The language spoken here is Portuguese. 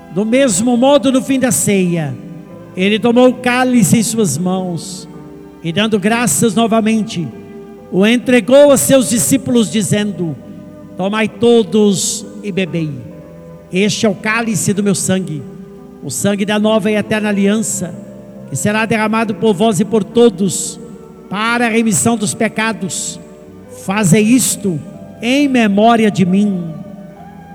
Do mesmo modo, no fim da ceia, ele tomou o cálice em suas mãos e, dando graças novamente, o entregou a seus discípulos, dizendo: tomai todos e bebei. Este é o cálice do meu sangue, o sangue da nova e eterna aliança, que será derramado por vós e por todos, para a remissão dos pecados. Fazei isto em memória de mim.